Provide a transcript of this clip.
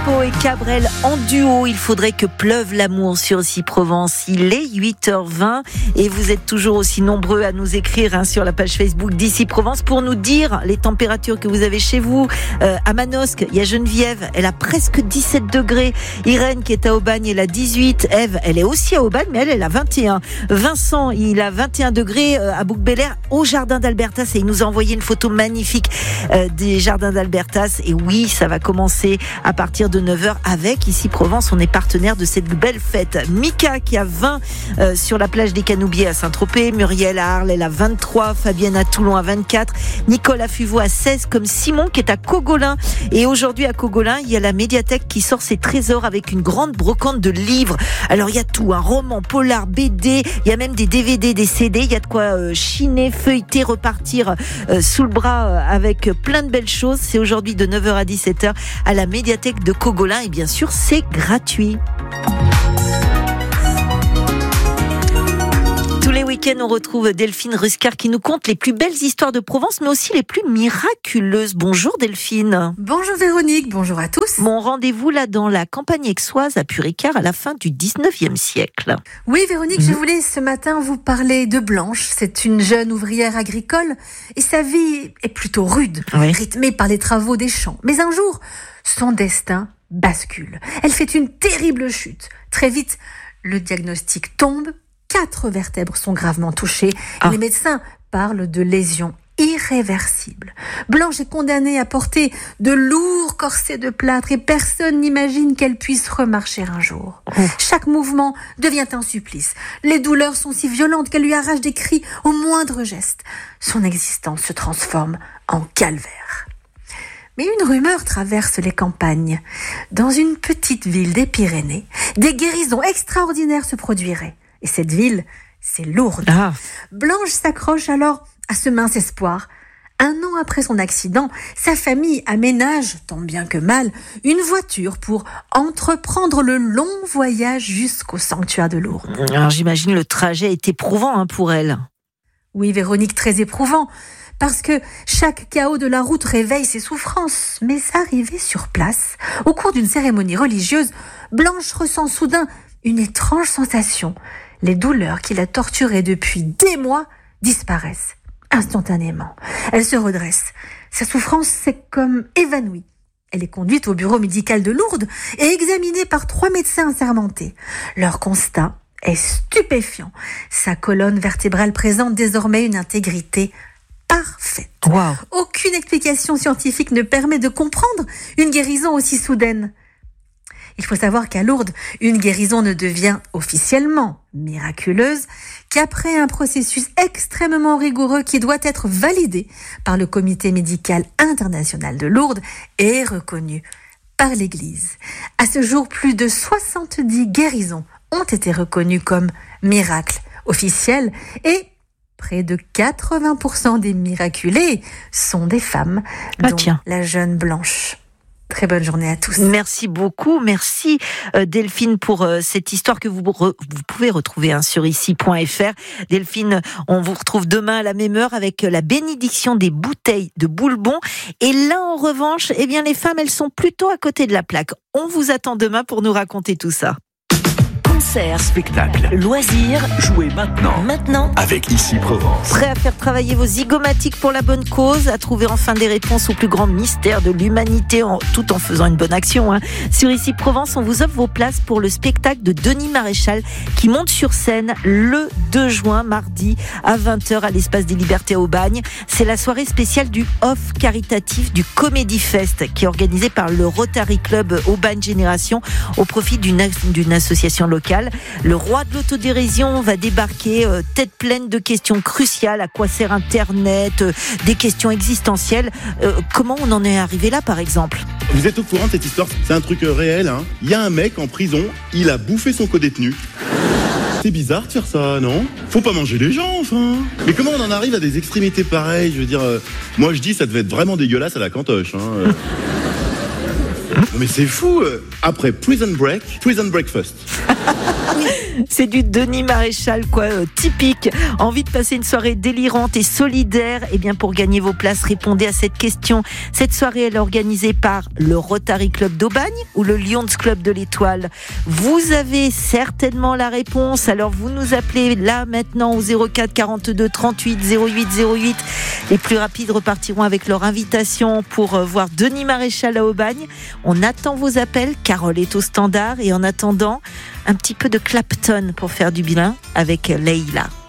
Chico et Cabrel en duo. Il faudrait que pleuve l'amour sur Ici Provence. Il est 8h20 et vous êtes toujours aussi nombreux à nous écrire sur la page Facebook d'Ici Provence pour nous dire les températures que vous avez chez vous. À Manosque, il y a Geneviève, elle a presque 17 degrés. Irène qui est à Aubagne, elle a 18. Ève, elle est aussi à Aubagne, mais elle a 21. Vincent, il a 21 degrés à Bouc-Bel-Air au jardin d'Albertas et il nous a envoyé une photo magnifique des jardins d'Albertas. Et oui, ça va commencer à partir de 9h avec Ici Provence. On est partenaire de cette belle fête. Mika qui a 20 sur la plage des Canoubiers à Saint-Tropez. Muriel à Arles, elle a 23. Fabienne à Toulon à 24. Nicole à Fuveau à 16. Comme Simon qui est à Cogolin. Et aujourd'hui à Cogolin, il y a la médiathèque qui sort ses trésors avec une grande brocante de livres. Alors il y a tout, un roman, polar, BD. Il y a même des DVD, des CD. Il y a de quoi chiner, feuilleter, repartir sous le bras avec plein de belles choses. C'est aujourd'hui de 9h à 17h à la médiathèque de Cogolin et bien sûr c'est gratuit. Tous les week-ends, on retrouve Delphine Ruscar qui nous conte les plus belles histoires de Provence, mais aussi les plus miraculeuses. Bonjour Delphine. Bonjour Véronique, bonjour à tous. Mon rendez-vous là dans la campagne aixoise à Puricard à la fin du 19e siècle. Oui Véronique, je voulais ce matin vous parler de Blanche. C'est une jeune ouvrière agricole et sa vie est plutôt rude, rythmée par les travaux des champs. Mais un jour, son destin bascule. Elle fait une terrible chute. Très vite, le diagnostic tombe. 4 vertèbres sont gravement touchées et les médecins parlent de lésions irréversibles. Blanche est condamnée à porter de lourds corsets de plâtre et personne n'imagine qu'elle puisse remarcher un jour. Chaque mouvement devient un supplice. Les douleurs sont si violentes qu'elle lui arrache des cris au moindre geste. Son existence se transforme en calvaire. Mais une rumeur traverse les campagnes. Dans une petite ville des Pyrénées, des guérisons extraordinaires se produiraient. Et cette ville, c'est Lourdes. Blanche s'accroche alors à ce mince espoir. 1 an après son accident, sa famille aménage, tant bien que mal, une voiture pour entreprendre le long voyage jusqu'au sanctuaire de Lourdes. Alors j'imagine le trajet est éprouvant pour elle. Oui, Véronique, très éprouvant. Parce que chaque chaos de la route réveille ses souffrances. Mais arrivée sur place, au cours d'une cérémonie religieuse, Blanche ressent soudain une étrange sensation. Les douleurs qui la torturaient depuis des mois disparaissent instantanément. Elle se redresse. Sa souffrance s'est comme évanouie. Elle est conduite au bureau médical de Lourdes et examinée par 3 médecins assermentés. Leur constat est stupéfiant. Sa colonne vertébrale présente désormais une intégrité parfaite. Wow. Aucune explication scientifique ne permet de comprendre une guérison aussi soudaine. Il faut savoir qu'à Lourdes, une guérison ne devient officiellement miraculeuse qu'après un processus extrêmement rigoureux qui doit être validé par le Comité médical international de Lourdes et reconnu par l'Église. À ce jour, plus de 70 guérisons ont été reconnues comme miracles officiels et près de 80% des miraculés sont des femmes, dont la jeune Blanche. Très bonne journée à tous. Merci beaucoup. Merci Delphine pour cette histoire que vous pouvez retrouver sur ici.fr. Delphine, on vous retrouve demain à la même heure avec la bénédiction des bouteilles de Boulbon. Et là, en revanche, les femmes, elles sont plutôt à côté de la plaque. On vous attend demain pour nous raconter tout ça. Concerts, spectacles, loisirs, jouez maintenant avec Ici Provence. Prêt à faire travailler vos zygomatiques pour la bonne cause, à trouver enfin des réponses aux plus grands mystères de l'humanité tout en faisant une bonne action. Sur Ici Provence, on vous offre vos places pour le spectacle de Denis Maréchal qui monte sur scène le 2 juin, mardi à 20h à l'Espace des Libertés à Aubagne. C'est la soirée spéciale du off caritatif du Comedy Fest qui est organisée par le Rotary Club Aubagne Génération au profit d'une association locale. Le roi de l'autodérision va débarquer tête pleine de questions cruciales. À quoi sert Internet ? Des questions existentielles. Comment on en est arrivé là, par exemple ? Vous êtes au courant de cette histoire ? C'est un truc réel. Il y a un mec en prison, il a bouffé son codétenu. C'est bizarre de faire ça, non ? Faut pas manger les gens, enfin. Mais comment on en arrive à des extrémités pareilles ? Je veux dire, moi je dis ça devait être vraiment dégueulasse à la cantoche. Non mais c'est fou. Après Prison Break, Prison Breakfast. C'est du Denis Maréchal, typique. Envie de passer une soirée délirante et solidaire? Eh bien, pour gagner vos places, répondez à cette question. Cette soirée, elle est organisée par le Rotary Club d'Aubagne ou le Lions Club de l'Étoile? Vous avez certainement la réponse. Alors, vous nous appelez là, maintenant, au 04 42 38 08 08. Les plus rapides repartiront avec leur invitation pour voir Denis Maréchal à Aubagne. On attend vos appels. Carole est au standard. Et en attendant, un petit peu de Clapton pour faire du bilan avec Leïla.